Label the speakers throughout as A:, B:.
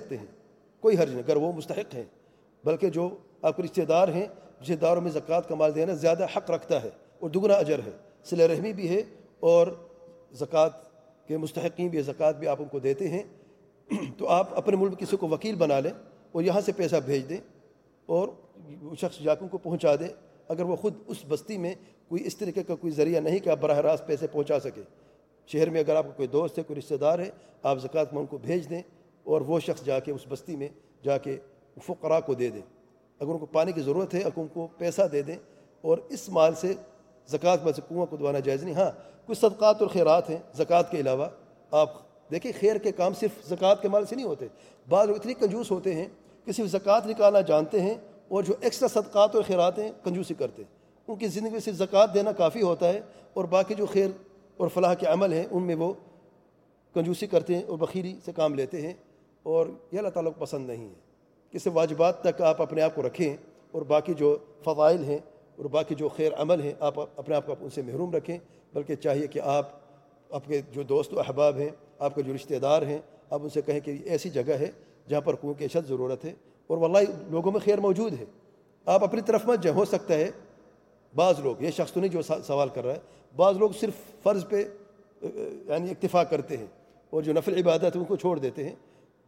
A: سکتے ہیں، کوئی حرج نہیں اگر وہ مستحق ہیں، بلکہ جو آپ کے رشتہ دار ہیں، رشتہ داروں میں زکوٰۃ کا مال دینا زیادہ حق رکھتا ہے اور دگنا اجر ہے، صلہ رحمی بھی ہے اور زکوٰۃ کے مستحقین بھی، زکوٰۃ بھی آپ ان کو دیتے ہیں۔ تو آپ اپنے ملک کسی کو وکیل بنا لیں اور یہاں سے پیسہ بھیج دیں اور وہ شخص جا کے ان کو پہنچا دے، اگر وہ خود اس بستی میں کوئی اس طریقے کا کوئی ذریعہ نہیں کہ آپ براہ راست پیسے پہنچا سکے۔ شہر میں اگر آپ کو کوئی دوست ہے، کوئی رشتہ دار ہے، آپ زکوٰۃ میں ان کو بھیج دیں اور وہ شخص جا کے اس بستی میں جا کے فقراء کو دے دیں، اگر ان کو پانی کی ضرورت ہے اگر ان کو پیسہ دے دیں، اور اس مال سے زکوٰۃ میں سے کنواں کو دوانا جائز نہیں۔ ہاں کچھ صدقات اور خیرات ہیں زکوٰۃ کے علاوہ، آپ دیکھیں خیر کے کام صرف زکوٰۃ کے مال سے نہیں ہوتے، بعض لوگ اتنی کنجوس ہوتے ہیں کہ صرف زکوٰۃ نکالنا جانتے ہیں اور جو ایکسٹرا صدقات اور خیرات ہیں کنجوسی کرتے ہیں، ان کی زندگی میں صرف زکوٰۃ دینا کافی ہوتا ہے اور باقی جو خیر اور فلاح کے عمل ہیں ان میں وہ کنجوسی کرتے ہیں اور بخیلی سے کام لیتے ہیں، اور یہ اللہ تعالیٰ کو پسند نہیں ہے کہ صرف واجبات تک آپ اپنے آپ کو رکھیں اور باقی جو فضائل ہیں اور باقی جو خیر عمل ہیں آپ اپنے آپ کو ان سے محروم رکھیں، بلکہ چاہیے کہ آپ کے جو دوست و احباب ہیں، آپ کے جو رشتہ دار ہیں، آپ ان سے کہیں کہ ایسی جگہ ہے جہاں پر کنویں کی اشد ضرورت ہے اور واللہ لوگوں میں خیر موجود ہے، آپ اپنی طرف مت ہو سکتا ہے بعض لوگ، یہ شخص تو نہیں جو سوال کر رہا ہے، بعض لوگ صرف فرض پہ یعنی اکتفا کرتے ہیں اور جو نفل عبادت ہے ان کو چھوڑ دیتے ہیں۔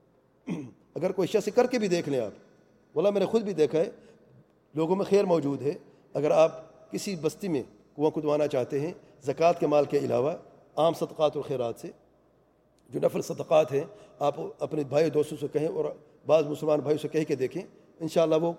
A: اگر کوئی شخص کر کے بھی دیکھ لیں آپ، واللہ میں نے خود بھی دیکھا ہے، لوگوں میں خیر موجود ہے۔ اگر آپ کسی بستی میں کنواں کھدوانا چاہتے ہیں زکوٰۃ کے مال کے علاوہ عام صدقات اور خیرات سے، جو نفل صدقات ہیں، آپ اپنے بھائی دوستوں سے کہیں اور بعض مسلمان بھائیوں سے کہہ کے دیکھیں، انشاءاللہ وہ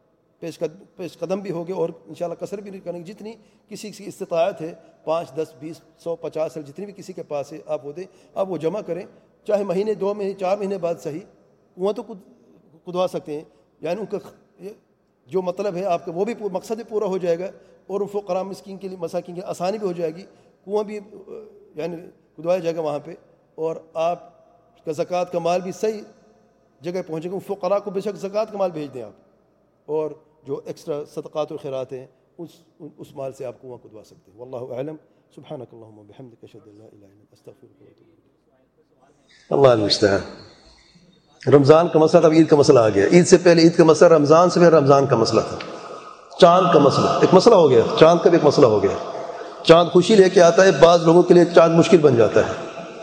A: پیش قدم بھی ہوگے اور انشاءاللہ کثر بھی نہیں کریں گے۔ جتنی کسی کی استطاعت ہے 5 10 20 100 50 جتنی بھی کسی کے پاس ہے آپ وہ دیں، آپ وہ جمع کریں، چاہے مہینے 2 مہینے 4 مہینے بعد صحیح، کنواں تو کھدوا سکتے ہیں، یعنی ان کا جو مطلب ہے آپ کا وہ بھی مقصد بھی پورا ہو جائے گا اور فقراء مسکین کے لیے مساکین کے آسانی بھی ہو جائے گی، کنواں بھی یعنی کھدوایا جائے گا وہاں پہ، اور آپ کا زکوٰۃ کا مال بھی صحیح جگہ پہنچے گا۔ فقراء کو بے شک زکوٰۃ کا مال بھیج دیں آپ، اور جو ایکسٹرا صدقات و خیرات ہیں اس مال سے آپ کنواں کھدوا سکتے ہیں۔ واللہ اعلم۔ سبحانک اللہم و بحمدک، اشہد ان لا الہ الا انت، استغفرک و اتوب الیک۔
B: اللہ المستعان۔ رمضان کا مسئلہ، اب عید کا مسئلہ آ گیا۔ عید سے پہلے عید کا مسئلہ، رمضان سے پہلے رمضان کا مسئلہ تھا، چاند کا مسئلہ ایک مسئلہ ہو گیا، چاند کا بھی ایک مسئلہ ہو گیا۔ چاند خوشی لے کے آتا ہے، بعض لوگوں کے لیے چاند مشکل بن جاتا ہے،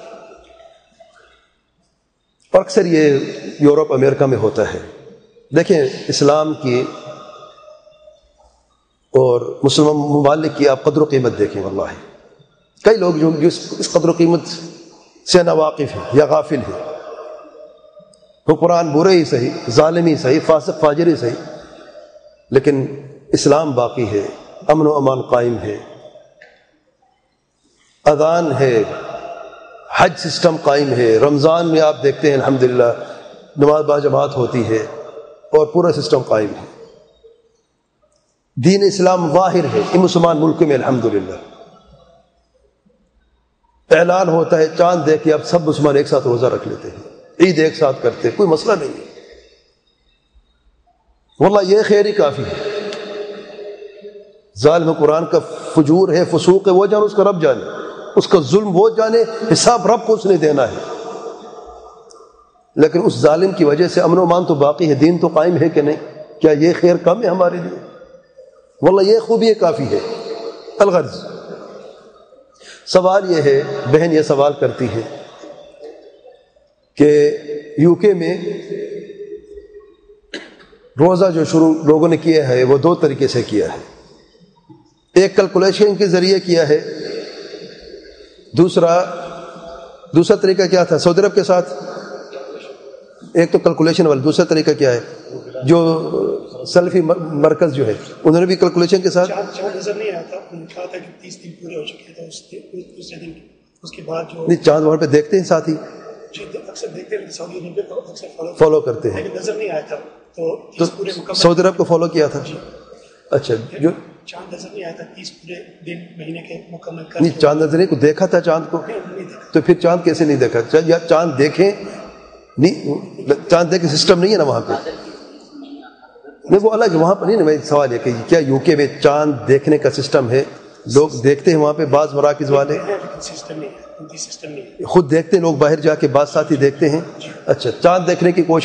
B: اور اکثر یہ یورپ امریکہ میں ہوتا ہے۔ دیکھیں اسلام کی اور مسلمان ممالک کی آپ قدر و قیمت دیکھیں، واللہ کئی لوگ جو اس قدر و قیمت سے ناواقف ہیں یا غافل ہیں، حکمران برے ہی صحیح، ظالم ہی صحیح، فاسق فاجر ہی صحیح، لیکن اسلام باقی ہے، امن و امان قائم ہے، اذان ہے، حج سسٹم قائم ہے، رمضان میں آپ دیکھتے ہیں الحمدللہ نماز باجماعت ہوتی ہے اور پورا سسٹم قائم ہے، دین اسلام ظاہر ہے ان مسلمان ملک میں الحمدللہ۔ اعلان ہوتا ہے چاند دیکھ کے اب سب مسلمان ایک ساتھ روزہ رکھ لیتے ہیں، عید ایک ساتھ کرتے ہیں، کوئی مسئلہ نہیں ہے، واللہ یہ خیر ہی کافی ہے۔ ظالم قرآن کا فجور ہے، فسوق ہے، وہ جانے، اس کا رب جانے، اس کا ظلم وہ جانے، حساب رب کو اس نے دینا ہے، لیکن اس ظالم کی وجہ سے امن و امان تو باقی ہے، دین تو قائم ہے کہ نہیں؟ کیا یہ خیر کم ہے ہمارے لیے؟ واللہ یہ خوبی کافی ہے۔ الغرض سوال یہ ہے، بہن یہ سوال کرتی ہے کہ یو کے میں روزہ جو شروع لوگوں نے کیا ہے وہ 2 طریقے سے کیا ہے، ایک کیلکولیشن کے ذریعے کیا ہے، دوسرا طریقہ کیا تھا سعودی عرب کے ساتھ، ایک تو کیلکولیشن والا، دوسرا طریقہ کیا ہے جو سلفی مرکز جو ہے انہوں نے بھی کیلکولیشن کے ساتھ۔
C: چاند نظر نہیں آیا تھا، انہوں نے کہا تھا کہ 30 دن پورے ہو چکے تھے اس دن، اس کے بعد جو
B: نہیں چاند وہاں پہ دیکھتے ہیں ساتھی،
C: اکثر دیکھتے ہیں، سعودی عرب کو اکثر
B: فالو کرتے ہیں،
C: لیکن نظر نہیں آیا تھا
B: تو سعودی عرب کو فالو کیا تھا۔ اچھا جو
C: چاند نظر نہیں آیا تھا 30 پورے دن مہینے کے مکمل کر،
B: نہیں چاند نظر نہیں کو دیکھا تھا چاند کو، تو پھر چاند کیسے نہیں دیکھا؟ یا چاند دیکھیں نہیں، چاند دیکھیں سسٹم نہیں ہے نا وہاں پہ، نہیں وہ الگ وہاں پر نہیں نا۔ میں سوال یہ کہ کیا یو کے میں چاند دیکھنے کا سسٹم ہے؟ لوگ دیکھتے ہیں وہاں پہ، بعض مراکز والے
C: سسٹم نہیں ہے،
B: خود دیکھتے ہیں، لوگ باہر جا کے بعض ساتھی دیکھتے ہیں۔ اچھا چاند دیکھنے کی کوشش